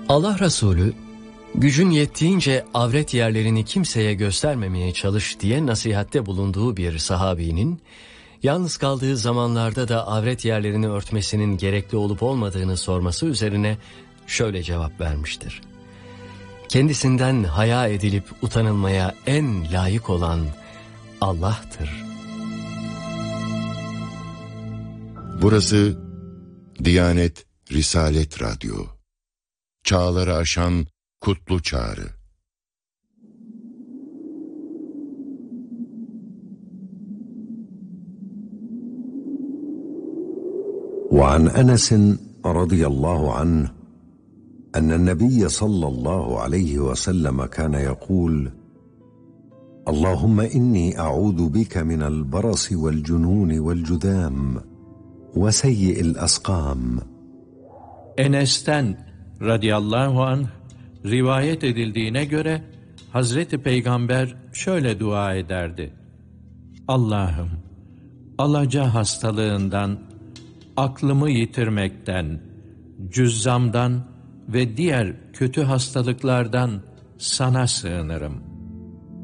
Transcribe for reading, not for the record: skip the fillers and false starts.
Allah Resulü, gücün yettiğince avret yerlerini kimseye göstermemeye çalış diye nasihatte bulunduğu bir sahabinin, yalnız kaldığı zamanlarda da avret yerlerini örtmesinin gerekli olup olmadığını sorması üzerine şöyle cevap vermiştir. Kendisinden haya edilip utanılmaya en layık olan Allah'tır. Burası Diyanet Risalet Radyo. Çağları aşan kutlu çağrı. وعن أنس رضي الله عنه أن النبي صلى الله عليه وسلم كان يقول: اللهم إني أعوذ بك من البرص والجنون والجذام وسيء الأسقام. Enes'ten radıyallahu anh rivayet edildiğine göre Hazreti Peygamber şöyle dua ederdi: Allah'ım, alaca hastalığından, aklımı yitirmekten, cüzzamdan ve diğer kötü hastalıklardan sana sığınırım.